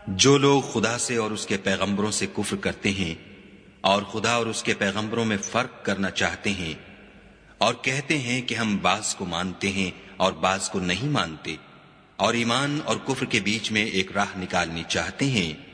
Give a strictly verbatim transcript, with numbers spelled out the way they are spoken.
जो लोग खुदा से और उसके पैगंबरों से कुफ्र करते हैं और खुदा और उसके पैगंबरों में फर्क करना चाहते हैं और कहते हैं कि हम बाज को मानते हैं और बाज को नहीं मानते और ईमान और कुफ्र के बीच में एक राह निकालनी चाहते हैं,